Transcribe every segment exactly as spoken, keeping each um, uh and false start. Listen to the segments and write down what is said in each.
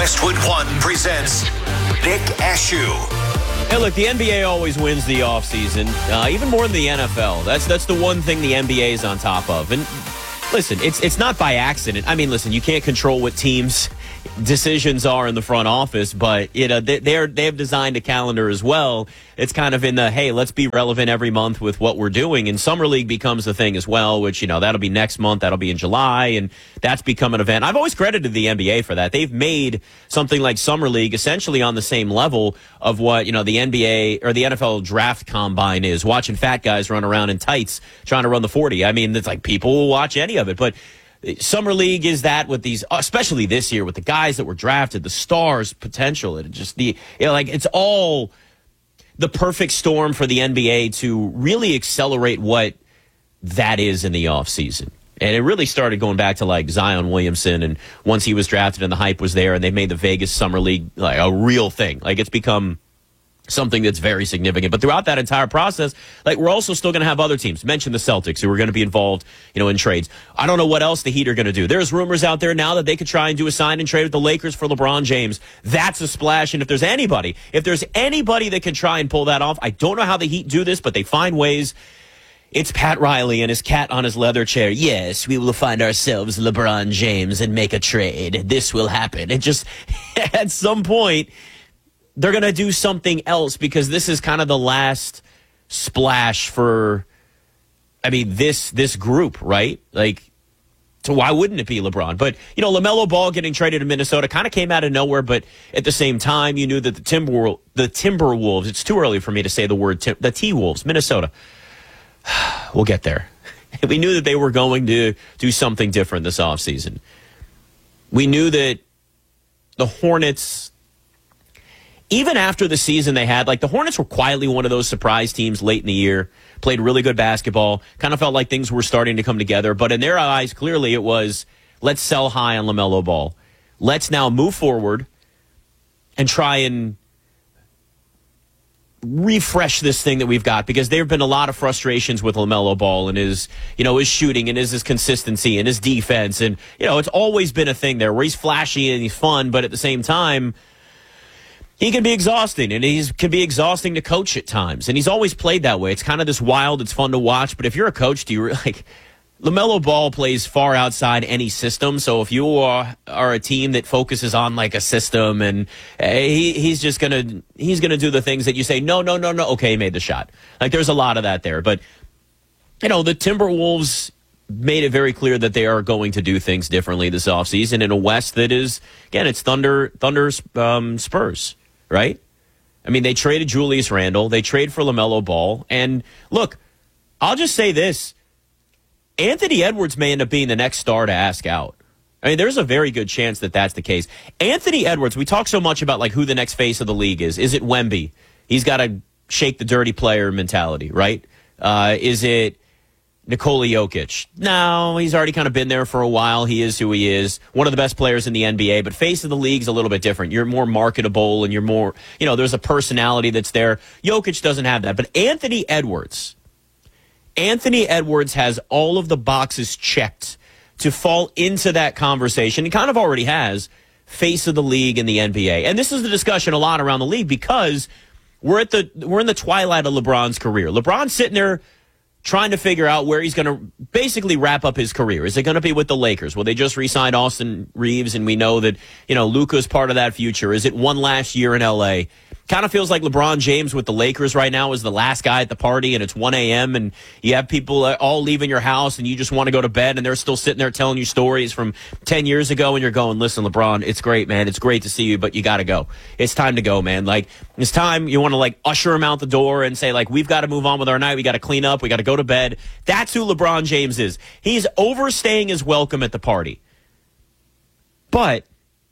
Westwood One presents Nick Ashew. Hey, look, the N B A always wins the offseason, uh, even more than the N F L. That's that's the one thing the N B A is on top of. And listen, it's it's not by accident. I mean, listen, you can't control what teams' decisions are in the front office, but you know they, they're they have designed a calendar as well. It's kind of in the, hey, let's be relevant every month with what we're doing. And Summer League becomes the thing as well, which, you know, that'll be next month. That'll be in July. And that's become an event. I've always credited the N B A for that. They've made something like Summer League essentially on the same level of what, you know, the N B A or the N F L draft combine is. Watching fat guys run around in tights trying to run the forty. I mean, it's like people will watch any of it. But Summer League is that with these, especially this year with the guys that were drafted, the stars potential. It just the, you know, like it's all the perfect storm for the N B A to really accelerate what that is in the offseason. And it really started going back to like Zion Williamson, and once he was drafted and the hype was there, and they made the Vegas Summer League like a real thing. Like it's become something that's very significant. But throughout that entire process, like we're also still going to have other teams. Mention the Celtics, who are going to be involved, you know, in trades. I don't know what else the Heat are going to do. There's rumors out there now that they could try and do a sign and trade with the Lakers for LeBron James. That's a splash. And if there's anybody, if there's anybody that can try and pull that off, I don't know how the Heat do this, but they find ways. It's Pat Riley and his cat on his leather chair. Yes, we will find ourselves LeBron James and make a trade. This will happen. It just, at some point, they're going to do something else, because this is kind of the last splash for, I mean, this this group, right? Like, so why wouldn't it be LeBron? But, you know, LaMelo Ball getting traded to Minnesota kind of came out of nowhere, but at the same time, you knew that the Timber, the Timberwolves, it's too early for me to say the word, tim, the T-Wolves, Minnesota. We'll get there. We knew that they were going to do something different this offseason. We knew that the Hornets, even after the season they had, like the Hornets were quietly one of those surprise teams late in the year, played really good basketball, kind of felt like things were starting to come together. But in their eyes, clearly it was, let's sell high on LaMelo Ball. Let's now move forward and try and refresh this thing that we've got, because there have been a lot of frustrations with LaMelo Ball and his, you know, his shooting and his, his consistency and his defense. And, you know, it's always been a thing there where he's flashy and he's fun, but at the same time, he can be exhausting, and he can be exhausting to coach at times. And he's always played that way. It's kind of this wild, it's fun to watch. But if you're a coach, do you like LaMelo Ball plays far outside any system. So if you are, are a team that focuses on like a system, and uh, he he's just gonna he's gonna do the things that you say, no, no, no, no. Okay, he made the shot. Like there's a lot of that there. But you know, the Timberwolves made it very clear that they are going to do things differently this offseason in a West that is, again, it's Thunder, Thunder um, Spurs. Right? I mean, they traded Julius Randle. They trade for LaMelo Ball. And look, I'll just say this. Anthony Edwards may end up being the next star to ask out. I mean, there's a very good chance that that's the case. Anthony Edwards, we talk so much about like who the next face of the league is. Is it Wemby? He's got to shake the dirty player mentality, right? Uh, is it Nikola Jokic? No, he's already kind of been there for a while. He is who he is. One of the best players in the N B A, but face of the league's a little bit different. You're more marketable, and you're more, you know, there's a personality that's there. Jokic doesn't have that. But Anthony Edwards, Anthony Edwards has all of the boxes checked to fall into that conversation. He kind of already has face of the league in the N B A. And this is the discussion a lot around the league, because we're at the we're in the twilight of LeBron's career. LeBron's sitting there trying to figure out where he's going to basically wrap up his career. Is it going to be with the Lakers? Well, they just re-signed Austin Reeves, and we know that, you know, Luka's part of that future. Is it one last year in L A? Kind of feels like LeBron James with the Lakers right now is the last guy at the party, and it's one a.m. and you have people all leaving your house, and you just want to go to bed, and they're still sitting there telling you stories from ten years ago, and you're going, listen, LeBron, it's great, man. It's great to see you, but you got to go. It's time to go, man. Like, it's time. You want to, like, usher him out the door and say, like, we've got to move on with our night. We got to clean up. We got to go to bed. That's who LeBron James is. He's overstaying his welcome at the party. But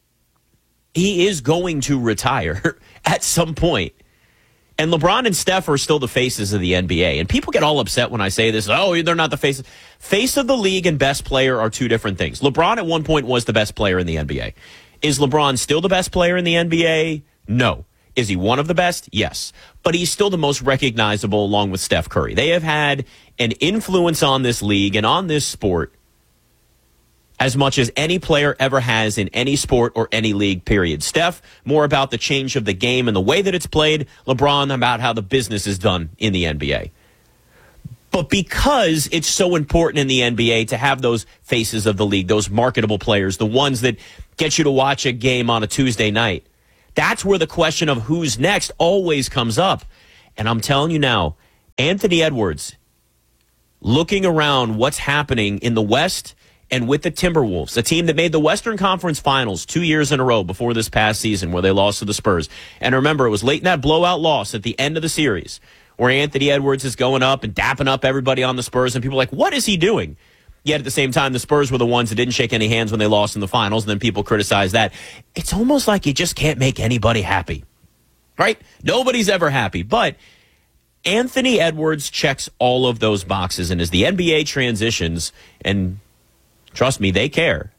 he is going to retire at some point. And LeBron and Steph are still the faces of the N B A. And people get all upset when I say this. Oh, they're not the faces. Face of the league and best player are two different things. LeBron at one point was the best player in the N B A. Is LeBron still the best player in the N B A? No. Is he one of the best? Yes. But he's still the most recognizable along with Steph Curry. They have had an influence on this league and on this sport as much as any player ever has in any sport or any league, period. Steph, more about the change of the game and the way that it's played. LeBron, about how the business is done in the N B A. But because it's so important in the N B A to have those faces of the league, those marketable players, the ones that get you to watch a game on a Tuesday night, that's where the question of who's next always comes up. And I'm telling you now, Anthony Edwards, looking around what's happening in the West and with the Timberwolves, a team that made the Western Conference Finals two years in a row before this past season where they lost to the Spurs. And remember, it was late in that blowout loss at the end of the series where Anthony Edwards is going up and dapping up everybody on the Spurs, and people are like, what is he doing? Yet at the same time, the Spurs were the ones that didn't shake any hands when they lost in the finals, and then people criticize that. It's almost like you just can't make anybody happy, right? Nobody's ever happy. But Anthony Edwards checks all of those boxes, and as the N B A transitions, and trust me, they care.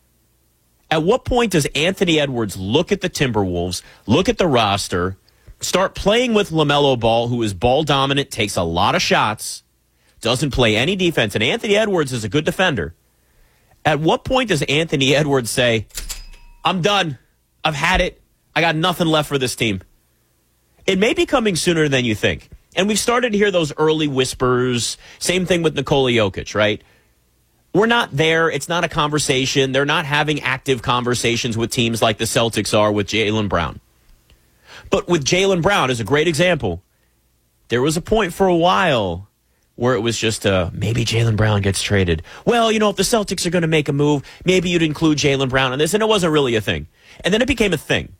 At what point does Anthony Edwards look at the Timberwolves, look at the roster, start playing with LaMelo Ball, who is ball dominant, takes a lot of shots, doesn't play any defense, and Anthony Edwards is a good defender. At what point does Anthony Edwards say, I'm done, I've had it, I got nothing left for this team? It may be coming sooner than you think. And we've started to hear those early whispers. Same thing with Nikola Jokic, right? We're not there. It's not a conversation. They're not having active conversations with teams like the Celtics are with Jaylen Brown. But with Jaylen Brown is a great example. There was a point for a while where it was just, uh, maybe Jaylen Brown gets traded. Well, you know, if the Celtics are going to make a move, maybe you'd include Jaylen Brown in this. And it wasn't really a thing. And then it became a thing.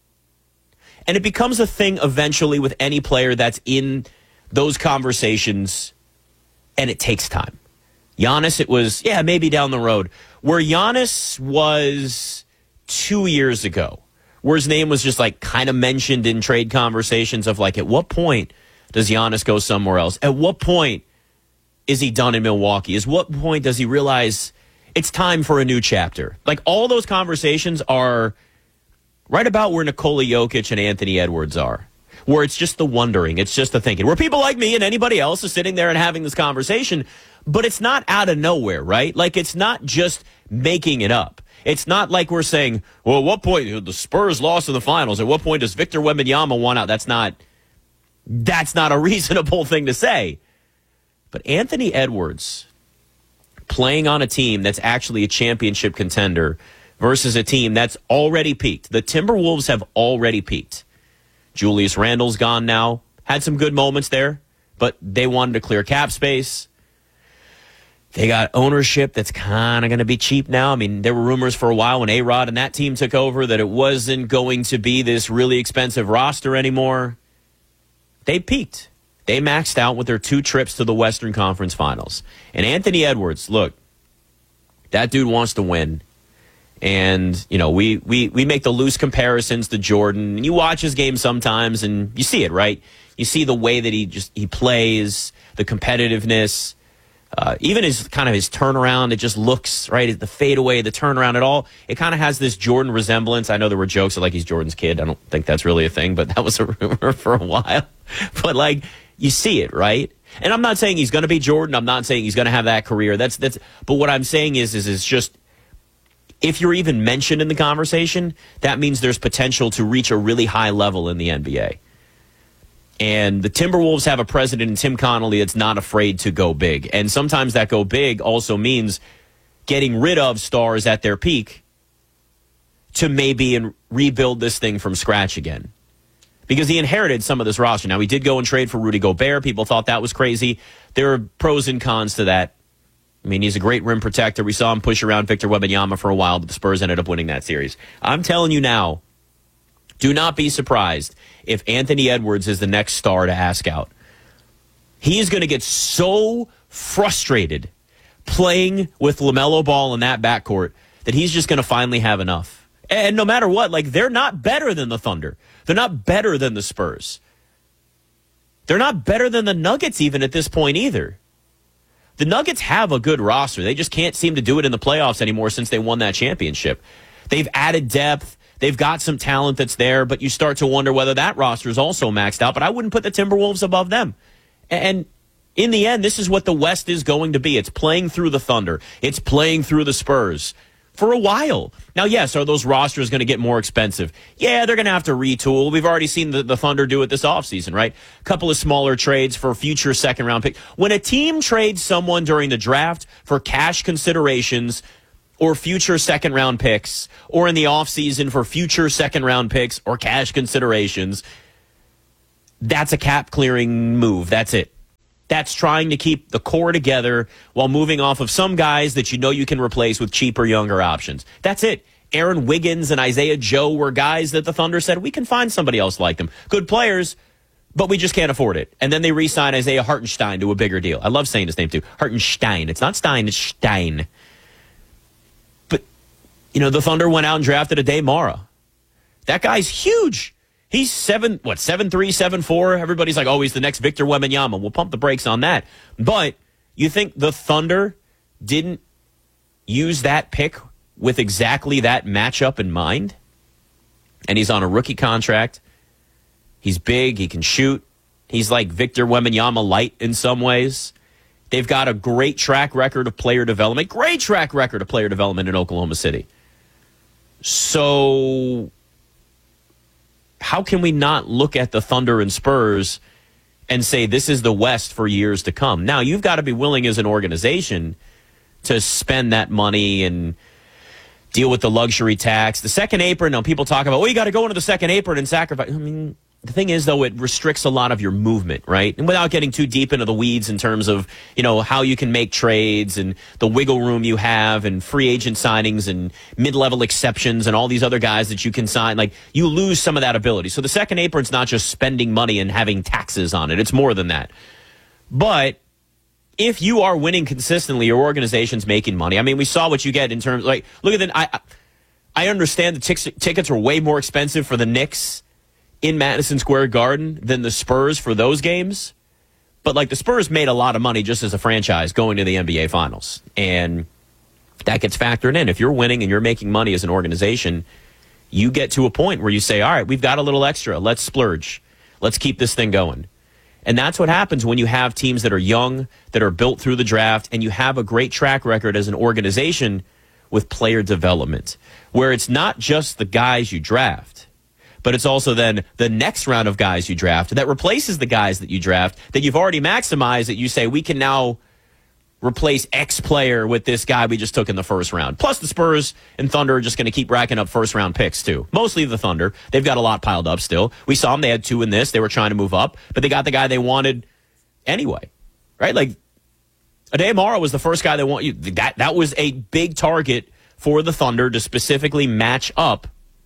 And it becomes a thing eventually with any player that's in those conversations, and it takes time. Giannis, it was, yeah, maybe down the road. Where Giannis was two years ago, where his name was just like kind of mentioned in trade conversations of like, at what point does Giannis go somewhere else? At what point is he done in Milwaukee? At what point does he realize it's time for a new chapter? Like, all those conversations are right about where Nikola Jokic and Anthony Edwards are, where it's just the wondering, it's just the thinking, where people like me and anybody else is sitting there and having this conversation, but it's not out of nowhere, right? Like, it's not just making it up. It's not like we're saying, well, at what point the Spurs lost in the finals? At what point does Victor Wembanyama want out? That's not, that's not a reasonable thing to say. But Anthony Edwards playing on a team that's actually a championship contender versus a team that's already peaked. The Timberwolves have already peaked. Julius Randle's gone now. Had some good moments there, but they wanted to clear cap space. They got ownership that's kind of going to be cheap now. I mean, there were rumors for a while when A-Rod and that team took over that it wasn't going to be this really expensive roster anymore. They peaked. They maxed out with their two trips to the Western Conference Finals. And Anthony Edwards, look, that dude wants to win. And, you know, we, we, we make the loose comparisons to Jordan. And you watch his game sometimes and you see it, right? You see the way that he just he plays, the competitiveness. Uh, even his kind of his turnaround, it just looks, right, the fadeaway, the turnaround, it all, it kind of has this Jordan resemblance. I know there were jokes of like he's Jordan's kid. I don't think that's really a thing, but that was a rumor for a while. But like, you see it, right? And I'm not saying he's going to be Jordan. I'm not saying he's going to have that career. That's that's. But what I'm saying is, is it's just, if you're even mentioned in the conversation, that means there's potential to reach a really high level in the N B A. And the Timberwolves have a president in Tim Connolly that's not afraid to go big. And sometimes that go big also means getting rid of stars at their peak to maybe and rebuild this thing from scratch again. Because he inherited some of this roster. Now, he did go and trade for Rudy Gobert. People thought that was crazy. There are pros and cons to that. I mean, he's a great rim protector. We saw him push around Victor Wembanyama for a while, but the Spurs ended up winning that series. I'm telling you now, do not be surprised if Anthony Edwards is the next star to ask out. He is going to get so frustrated playing with LaMelo Ball in that backcourt that he's just going to finally have enough. And no matter what, like, they're not better than the Thunder. They're not better than the Spurs. They're not better than the Nuggets even at this point either. The Nuggets have a good roster. They just can't seem to do it in the playoffs anymore since they won that championship. They've added depth. They've got some talent that's there, but you start to wonder whether that roster is also maxed out. But I wouldn't put the Timberwolves above them. And, In the end, this is what the West is going to be. It's playing through the Thunder. It's playing through the Spurs for a while. Now, yes, are those rosters going to get more expensive? Yeah, they're going to have to retool. We've already seen the, the Thunder do it this offseason, right? A couple of smaller trades for future second-round picks. When a team trades someone during the draft for cash considerations or future second-round picks, or in the offseason for future second-round picks or cash considerations, that's a cap-clearing move. That's it. That's trying to keep the core together while moving off of some guys that you know you can replace with cheaper, younger options. That's it. Aaron Wiggins and Isaiah Joe were guys that the Thunder said, we can find somebody else like them. Good players, but we just can't afford it. And then they re-signed Isaiah Hartenstein to a bigger deal. I love saying his name, too. Hartenstein. It's not Stein, it's Stein. But, you know, the Thunder went out and drafted Ade Mara. That guy's huge. He's seven, what, seven three, seven four. Everybody's like, oh, he's the next Victor Wembanyama. We'll pump the brakes on that. But you think the Thunder didn't use that pick with exactly that matchup in mind? And he's on a rookie contract. He's big. He can shoot. He's like Victor Wembanyama light in some ways. They've got a great track record of player development. Great track record of player development in Oklahoma City. So how can we not look at the Thunder and Spurs and say this is the West for years to come? Now, you've got to be willing as an organization to spend that money and deal with the luxury tax. The second apron, now people talk about, well, you got to go into the second apron and sacrifice. I mean, the thing is, though, it restricts a lot of your movement, right? And without getting too deep into the weeds in terms of, you know, how you can make trades and the wiggle room you have and free agent signings and mid-level exceptions and all these other guys that you can sign, like, you lose some of that ability. So the second apron's not just spending money and having taxes on it. It's more than that. But if you are winning consistently, your organization's making money. I mean, we saw what you get in terms, like, look at the, I, I understand the t- tickets are way more expensive for the Knicks in Madison Square Garden than the Spurs for those games. But, like, the Spurs made a lot of money just as a franchise going to the N B A Finals. And that gets factored in. If you're winning and you're making money as an organization, you get to a point where you say, all right, we've got a little extra. Let's splurge. Let's keep this thing going. And that's what happens when you have teams that are young, that are built through the draft, and you have a great track record as an organization with player development, where it's not just the guys you draft, but it's also then the next round of guys you draft that replaces the guys that you draft that you've already maximized, that you say, we can now replace X player with this guy we just took in the first round. Plus, the Spurs and Thunder are just going to keep racking up first-round picks, too. Mostly the Thunder. They've got a lot piled up still. We saw them. They had two in this. They were trying to move up, but they got the guy they wanted anyway, right? Like, Ade Mara was the first guy they want you. That, that was a big target for the Thunder to specifically match up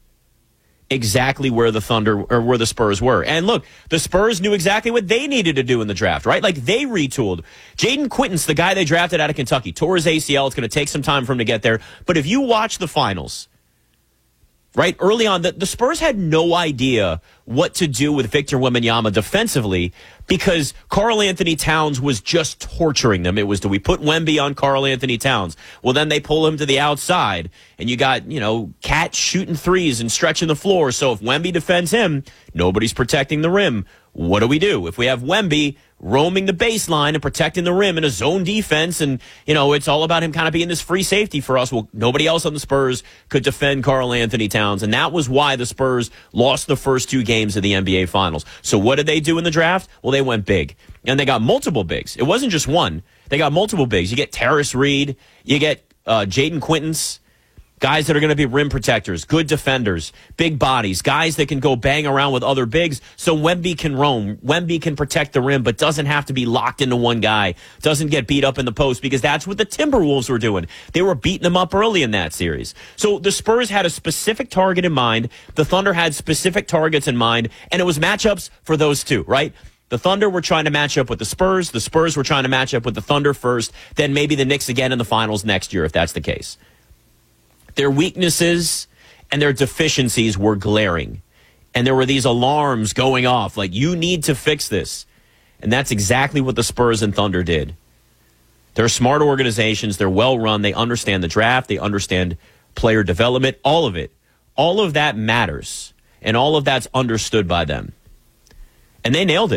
exactly where the Thunder or where the Spurs were. And look, the Spurs knew exactly what they needed to do in the draft, right? Like, they retooled. Jaden Quinton's the guy they drafted out of Kentucky. Tore his A C L. It's going to take some time for him to get there. But if you watch the finals, right, early on, the, the Spurs had no idea what to do with Victor Wembanyama defensively because Karl Anthony Towns was just torturing them. It was, do we put Wemby on Karl Anthony Towns? Well, then they pull him to the outside, and you got, you know, Cat shooting threes and stretching the floor. So if Wemby defends him, nobody's protecting the rim. What do we do? If we have Wemby roaming the baseline and protecting the rim in a zone defense, and, you know, it's all about him kind of being this free safety for us, well, nobody else on the Spurs could defend Karl Anthony Towns, and that was why the Spurs lost the first two games of the N B A Finals. So what did they do in the draft? Well, they went big, and they got multiple bigs. It wasn't just one. They got multiple bigs. You get Terrace Reed, you get uh, Jaden Quinton's, guys that are going to be rim protectors, good defenders, big bodies, guys that can go bang around with other bigs so Wemby can roam. Wemby can protect the rim but doesn't have to be locked into one guy, doesn't get beat up in the post, because that's what the Timberwolves were doing. They were beating them up early in that series. So the Spurs had a specific target in mind. The Thunder had specific targets in mind, and it was matchups for those two, right? The Thunder were trying to match up with the Spurs. The Spurs were trying to match up with the Thunder first, then maybe the Knicks again in the finals next year if that's the case. Their weaknesses and their deficiencies were glaring. And there were these alarms going off, like, you need to fix this. And that's exactly what the Spurs and Thunder did. They're smart organizations. They're well-run. They understand the draft. They understand player development, all of it. All of that matters. And all of that's understood by them. And they nailed it.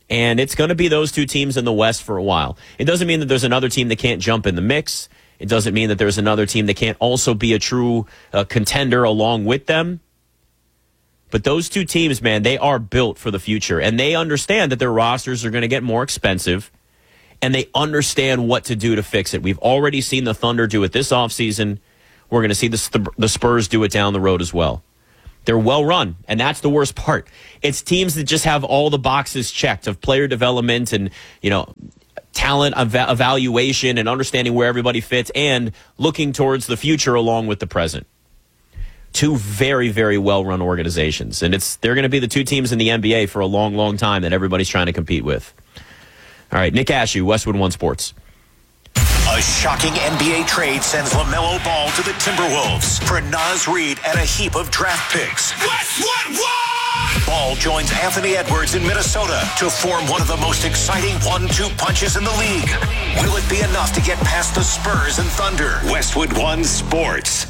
And it's going to be those two teams in the West for a while. It doesn't mean that there's another team that can't jump in the mix. It doesn't mean that there's another team that can't also be a true uh, contender along with them. But those two teams, man, they are built for the future. And they understand that their rosters are going to get more expensive. And they understand what to do to fix it. We've already seen the Thunder do it this offseason. We're going to see the, the Spurs do it down the road as well. They're well run, and that's the worst part. It's teams that just have all the boxes checked of player development and, you know, talent ev- evaluation and understanding where everybody fits and looking towards the future along with the present. Two very, very well-run organizations, and it's they're going to be the two teams in the N B A for a long, long time that everybody's trying to compete with. All right, Nick Ashew, Westwood One Sports. A shocking N B A trade sends LaMelo Ball to the Timberwolves for Naz Reid and a heap of draft picks. Westwood One! Ball joins Anthony Edwards in Minnesota to form one of the most exciting one two punches in the league. Will it be enough to get past the Spurs and Thunder? Westwood One Sports.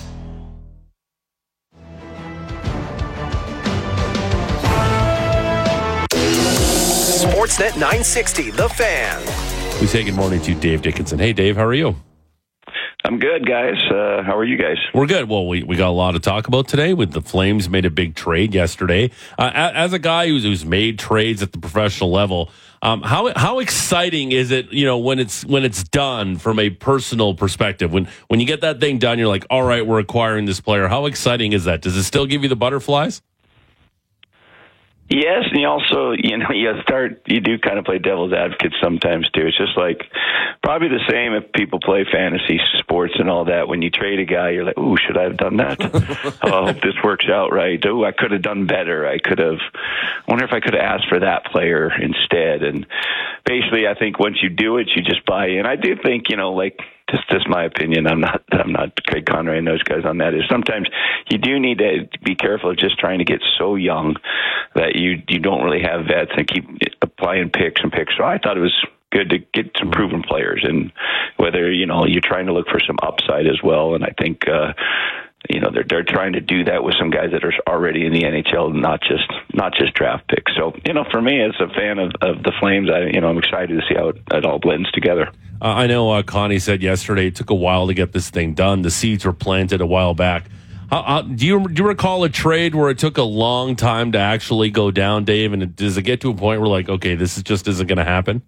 Sportsnet nine sixty, The Fan. We say good morning to Dave Dickinson. Hey, Dave, how are you? I'm good, guys. Uh, how are you guys? We're good. Well, we, we got a lot to talk about today with the Flames made a big trade yesterday. Uh, as a guy who's, who's made trades at the professional level, um, how how exciting is it, you know, when it's when it's done from a personal perspective? When when you get that thing done, you're like, all right, we're acquiring this player. How exciting is that? Does it still give you the butterflies? Yes, and you also, you know, you start, you do kind of play devil's advocate sometimes too. It's just like probably the same if people play fantasy sports and all that. When you trade a guy, you're like, ooh, should I have done that? Oh, I hope this works out right. Oh, I could have done better. I could have, I wonder if I could have asked for that player instead. And basically, I think once you do it, you just buy in. I do think, you know, like, Just, just my opinion. I'm not, I'm not Craig Conroy and those guys on that. Is sometimes you do need to be careful of just trying to get so young that you, you don't really have vets and keep applying picks and picks. So I thought it was good to get some proven players, and whether, you know, you're trying to look for some upside as well. And I think, uh, you know, they're they're trying to do that with some guys that are already in the N H L, not just not just draft picks. So, you know, for me as a fan of, of the Flames, I you know I'm excited to see how it, it all blends together. Uh, I know uh, Connie said yesterday it took a while to get this thing done. The seeds were planted a while back. How, how, do you do you recall a trade where it took a long time to actually go down, Dave? And it, does it get to a point where like, okay, this is just isn't going to happen?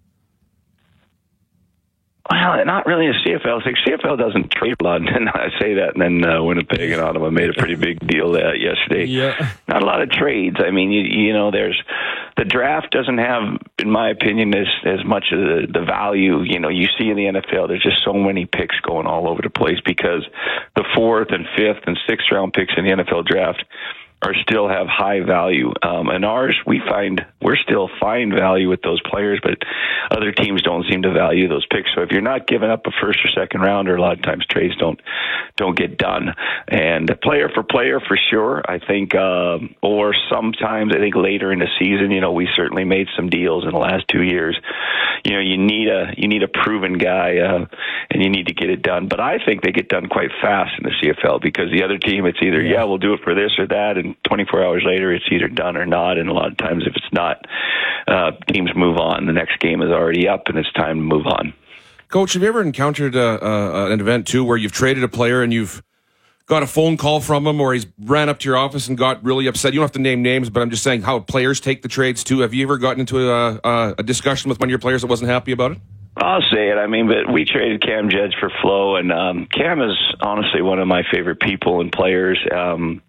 Well, not really in the C F L. Like, C F L doesn't trade a lot, and I say that, and then uh, Winnipeg and Ottawa made a pretty big deal of that yesterday. Yeah. Not a lot of trades. I mean, you, you know, there's the draft doesn't have, in my opinion, as as much of the, the value. You know, you see in the N F L, there's just so many picks going all over the place because the fourth and fifth and sixth round picks in the N F L draft are still have high value. Um, and ours, we find we're still find value with those players, but other teams don't seem to value those picks. So if you're not giving up a first or second rounder, a lot of times trades don't don't get done. And player for player, for sure, I think, um, or sometimes I think later in the season, you know, we certainly made some deals in the last two years. You know, you need a you need a proven guy, uh, and you need to get it done. But I think they get done quite fast in the C F L because the other team, it's either yeah, we'll do it for this or that, and twenty-four hours later, it's either done or not. And a lot of times, if it's not, uh, teams move on. The next game is already up, and it's time to move on. Coach, have you ever encountered uh, uh, an event, too, where you've traded a player and you've got a phone call from him, or he's ran up to your office and got really upset? You don't have to name names, but I'm just saying how players take the trades, too. Have you ever gotten into a, a, a discussion with one of your players that wasn't happy about it? I'll say it. I mean, but we traded Cam Judge for Flo, and um, Cam is honestly one of my favorite people and players. Um,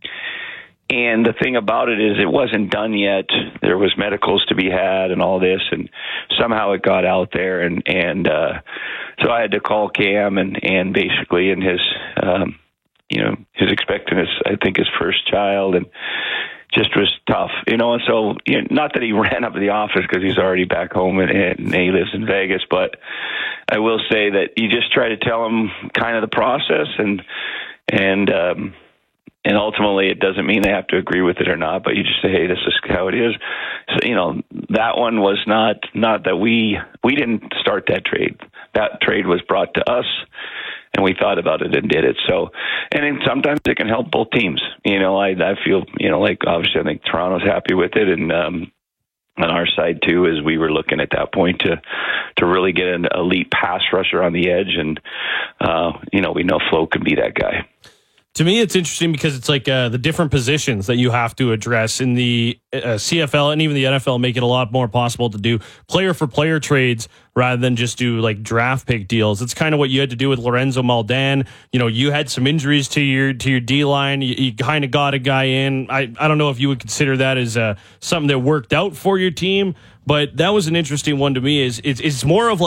and the thing about it is it wasn't done yet. There was medicals to be had and all this, and somehow it got out there. And, and uh, so I had to call Cam and, and basically in his, um, you know, his expecting his, I think, his first child, and just was tough, you know. And so, you know, not that he ran up to the office because he's already back home and, and he lives in Vegas, but I will say that you just try to tell him kind of the process, and and um, and ultimately it doesn't mean they have to agree with it or not, but you just say, hey, this is how it is. So, you know, that one was not not that we we didn't start that trade. That trade was brought to us, and we thought about it and did it. So, and then sometimes it can help both teams. You know, I I feel, you know, like obviously I think Toronto's happy with it, and um, on our side too, as we were looking at that point to to really get an elite pass rusher on the edge, and uh, you know we know Flo can be that guy. To me, it's interesting because it's like uh, the different positions that you have to address in the uh, C F L and even the N F L make it a lot more possible to do player for player trades rather than just do like draft pick deals. It's kind of what you had to do with Lorenzo Maldan. You know, you had some injuries to your to your D line. You, you kind of got a guy in. I, I don't know if you would consider that as uh, something that worked out for your team, but that was an interesting one to me. Is it's it's more of like